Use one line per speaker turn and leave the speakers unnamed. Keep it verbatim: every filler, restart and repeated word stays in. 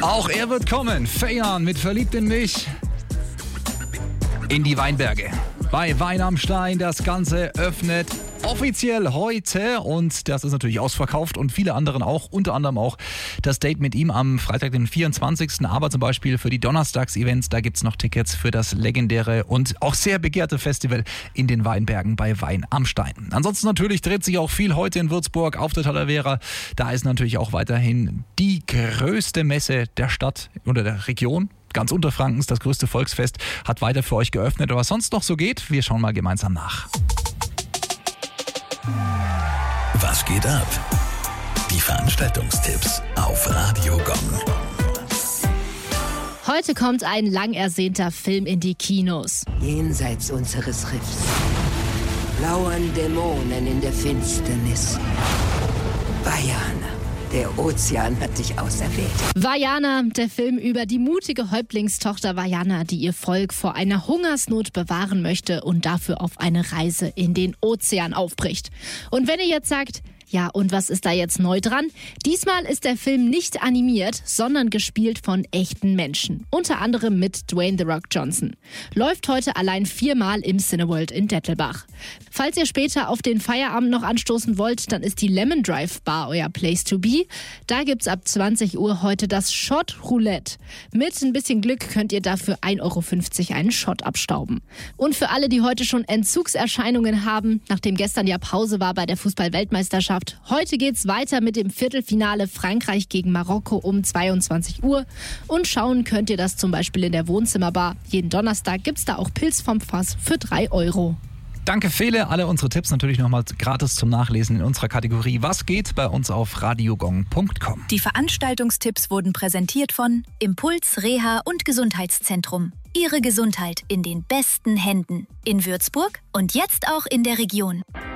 Auch er wird kommen. Fejan mit Verliebt in mich in die Weinberge. Bei Wein am Stein. Das Ganze öffnet offiziell heute und das ist natürlich ausverkauft und viele anderen auch, unter anderem auch das Date mit ihm am Freitag, den vierundzwanzigsten Aber zum Beispiel für die Donnerstags-Events, da gibt's noch Tickets für das legendäre und auch sehr begehrte Festival in den Weinbergen bei Wein am Stein. Ansonsten natürlich dreht sich auch viel heute in Würzburg auf der Talavera. Da ist natürlich auch weiterhin die größte Messe der Stadt oder der Region. Ganz Unterfrankens, das größte Volksfest, hat weiter für euch geöffnet. Aber was sonst noch so geht, wir schauen mal gemeinsam nach.
Was geht ab? Die Veranstaltungstipps auf Radio Gong.
Heute kommt ein lang ersehnter Film in die Kinos.
Jenseits unseres Riffs lauern Dämonen in der Finsternis. Vajana, der Ozean hat dich auserwählt.
Vajana, der Film über die mutige Häuptlingstochter Vajana, die ihr Volk vor einer Hungersnot bewahren möchte und dafür auf eine Reise in den Ozean aufbricht. Und wenn ihr jetzt sagt, ja, und was ist da jetzt neu dran? Diesmal ist der Film nicht animiert, sondern gespielt von echten Menschen. Unter anderem mit Dwayne The Rock Johnson. Läuft heute allein viermal im Cineworld in Dettelbach. Falls ihr später auf den Feierabend noch anstoßen wollt, dann ist die Lemon Drive Bar euer Place to be. Da gibt's ab zwanzig Uhr heute das Shot Roulette. Mit ein bisschen Glück könnt ihr dafür ein Euro fünfzig einen Shot abstauben. Und für alle, die heute schon Entzugserscheinungen haben, nachdem gestern ja Pause war bei der Fußball-Weltmeisterschaft, heute geht's weiter mit dem Viertelfinale Frankreich gegen Marokko um zweiundzwanzig Uhr. Und schauen könnt ihr das zum Beispiel in der Wohnzimmerbar. Jeden Donnerstag gibt's da auch Pilz vom Fass für drei Euro.
Danke Fele, alle unsere Tipps natürlich nochmal gratis zum Nachlesen in unserer Kategorie Was geht bei uns auf radiogong punkt com.
Die Veranstaltungstipps wurden präsentiert von Impuls Reha und Gesundheitszentrum. Ihre Gesundheit in den besten Händen. In Würzburg und jetzt auch in der Region.